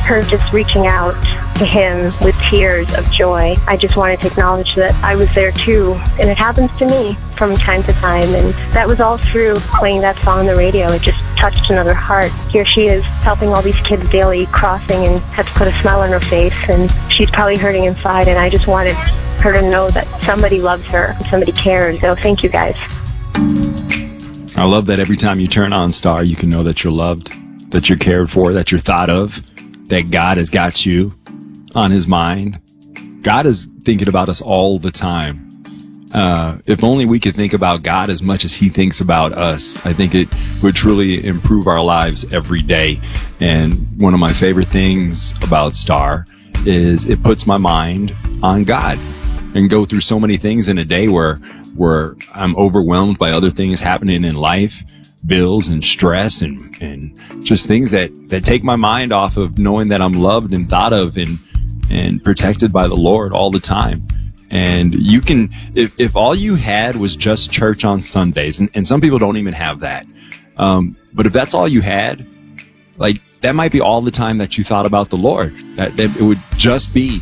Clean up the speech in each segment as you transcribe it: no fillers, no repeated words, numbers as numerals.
her just reaching out to him with tears of joy. I just wanted to acknowledge that I was there too, and it happens to me from time to time, and that was all through playing that song on the radio. It just touched another heart. Here she is helping all these kids daily, crossing, and has put a smile on her face, and she's probably hurting inside, and I just wanted her to know that somebody loves her, somebody cares. So thank you guys. I love that every time you turn on Star, you can know that you're loved, that you're cared for, that you're thought of, that God has got you on his mind. God is thinking about us all the time. If only we could think about God as much as he thinks about us, I think it would truly improve our lives every day. And one of my favorite things about Star is it puts my mind on God. And go through so many things in a day where I'm overwhelmed by other things happening in life, bills and stress and just things that take my mind off of knowing that I'm loved and thought of and protected by the Lord all the time. And you can, if all you had was just church on Sundays, and some people don't even have that. But if that's all you had, like that might be all the time that you thought about the Lord, that it would just be,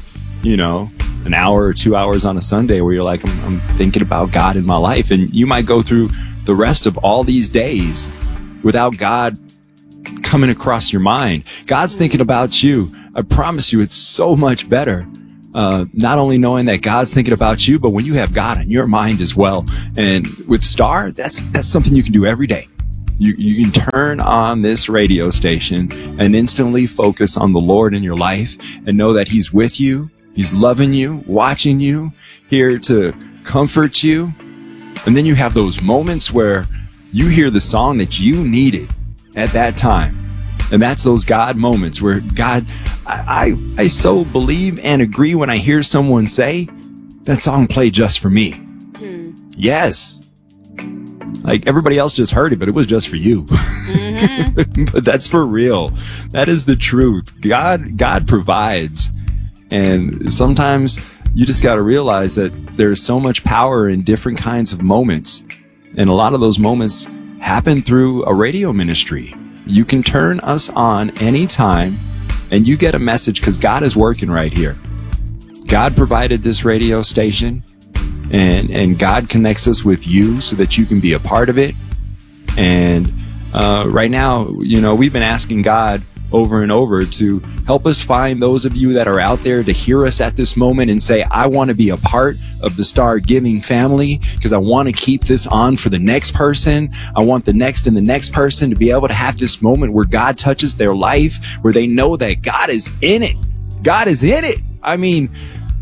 an hour or 2 hours on a Sunday where you're like, I'm thinking about God in my life. And you might go through the rest of all these days without God coming across your mind. God's thinking about you. I promise you, it's so much better. Not only knowing that God's thinking about you, but when you have God in your mind as well. And with Star, that's something you can do every day. You can turn on this radio station and instantly focus on the Lord in your life and know that he's with you. He's loving you, watching you, here to comfort you. And then you have those moments where you hear the song that you needed at that time. And that's those God moments where God, I so believe and agree when I hear someone say, that song played just for me. Yes. Like everybody else just heard it, but it was just for you. Mm-hmm. But that's for real. That is the truth. God provides. And sometimes you just got to realize that there's so much power in different kinds of moments. And a lot of those moments happen through a radio ministry. You can turn us on anytime and you get a message because God is working right here. God provided this radio station and God connects us with you so that you can be a part of it. And right now, we've been asking God over and over to help us find those of you that are out there to hear us at this moment and say, I want to be a part of the Star Giving family because I want to keep this on for the next person. I want the next and the next person to be able to have this moment where God touches their life, where they know that God is in it. God is in it. I mean,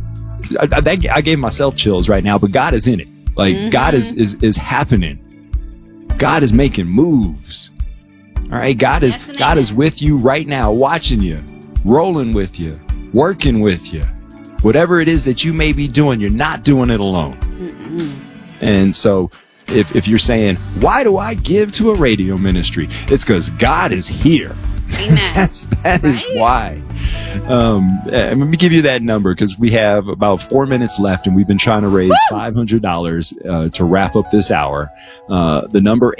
I gave myself chills right now, but God is in it. Like God is happening. God is making moves. All right, God is with you right now, watching you, rolling with you, working with you. Whatever it is that you may be doing, you're not doing it alone. And so if you're saying, why do I give to a radio ministry? It's because God is here. Amen. That is why. Let me give you that number because we have about 4 minutes left and we've been trying to raise $500 to wrap up this hour. The number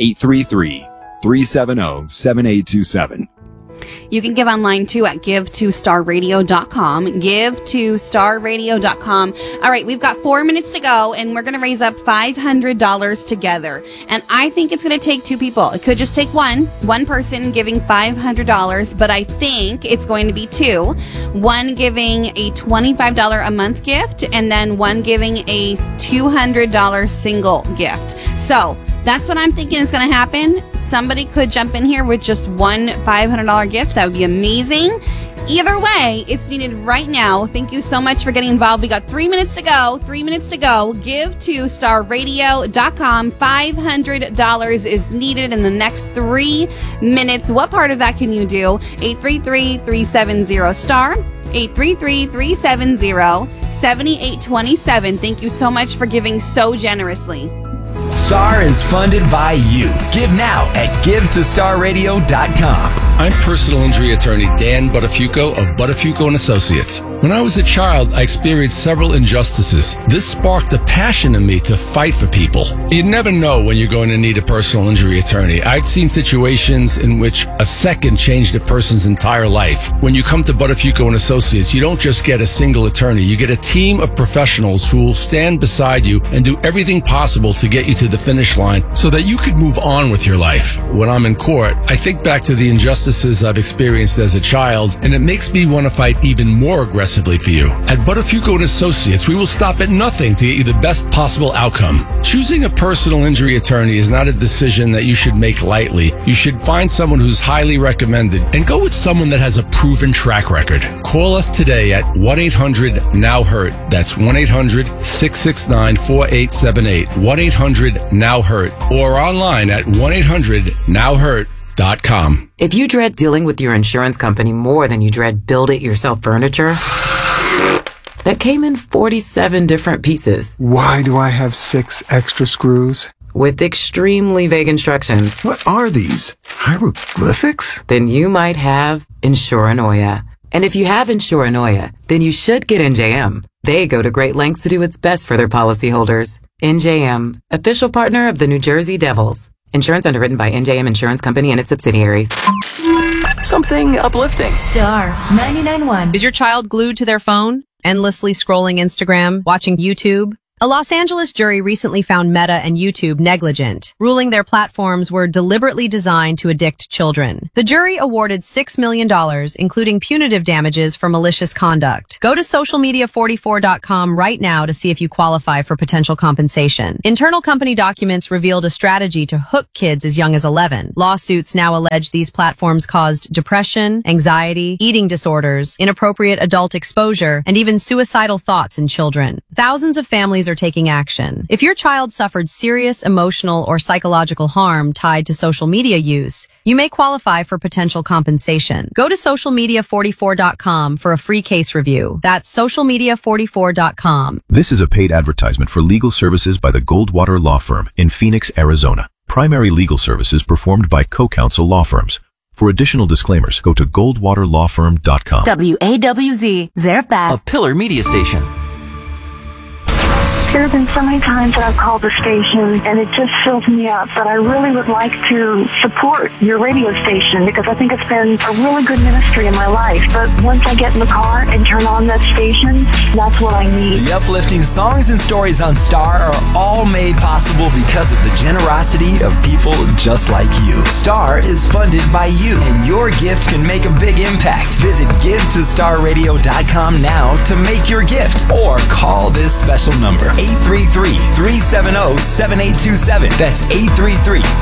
833-370-7827. You can give online too at give2starradio.com. Give2starradio.com. All right, we've got 4 minutes to go, and we're going to raise up $500 together. And I think it's going to take two people. It could just take one person giving $500, but I think it's going to be two. One giving a $25 a month gift, and then one giving a $200 single gift. So that's what I'm thinking is going to happen. Somebody could jump in here with just one $500 gift. That would be amazing. Either way, it's needed right now. Thank you so much for getting involved. We got 3 minutes to go. 3 minutes to go. Give2starradio.com. $500 is needed in the next 3 minutes. What part of that can you do? 833-370-STAR. 833-370-7827. Thank you so much for giving so generously. Star is funded by you. Give now at give2starradio.com. I'm personal injury attorney Dan Buttafuoco of Buttafuoco & Associates. When I was a child, I experienced several injustices. This sparked a passion in me to fight for people. You never know when you're going to need a personal injury attorney. I've seen situations in which a second changed a person's entire life. When you come to Buttafuoco & Associates, you don't just get a single attorney. You get a team of professionals who will stand beside you and do everything possible to get you to the finish line so that you could move on with your life. When I'm in court, I think back to the injustices I've experienced as a child, and it makes me want to fight even more aggressively for you. At Buttafuoco & Associates, we will stop at nothing to get you the best possible outcome. Choosing a personal injury attorney is not a decision that you should make lightly. You should find someone who's highly recommended and go with someone that has a proven track record. Call us today at 1-800-NOW-HURT. That's 1-800-669-4878. 1-800-NOW-HURT. Or online at 1-800-NOW-HURT.com. If you dread dealing with your insurance company more than you dread build-it-yourself furniture that came in 47 different pieces. Why do I have 6 extra screws? With extremely vague instructions. What are these? Hieroglyphics? Then you might have Insuranoia. And if you have Insuranoia, then you should get NJM. They go to great lengths to do its best for their policyholders. NJM, official partner of the New Jersey Devils. Insurance underwritten by NJM Insurance Company and its subsidiaries. Something uplifting. Star 99.1. Is your child glued to their phone, endlessly scrolling Instagram, watching YouTube? A Los Angeles jury recently found Meta and YouTube negligent, ruling their platforms were deliberately designed to addict children. The jury awarded $6 million, including punitive damages for malicious conduct. Go to socialmedia44.com right now to see if you qualify for potential compensation. Internal company documents revealed a strategy to hook kids as young as 11. Lawsuits now allege these platforms caused depression, anxiety, eating disorders, inappropriate adult exposure, and even suicidal thoughts in children. Thousands of families are taking action. If your child suffered serious emotional or psychological harm tied to social media use, you may qualify for potential compensation. Go to socialmedia44.com for a free case review. That's socialmedia44.com. This is a paid advertisement for legal services by the Goldwater Law Firm in Phoenix, Arizona. Primary legal services performed by co-counsel law firms. For additional disclaimers, go to goldwaterlawfirm.com. WAWZ, Zarephath. A Pillar Media Station. There have been so many times that I've called the station and it just fills me up, but I really would like to support your radio station because I think it's been a really good ministry in my life. But once I get in the car and turn on that station, that's what I need. The uplifting songs and stories on Star are all made possible because of the generosity of people just like you. Star is funded by you, and your gift can make a big impact. Visit GiveToStarRadio.com now to make your gift or call this special number. 833-370-7827. That's 833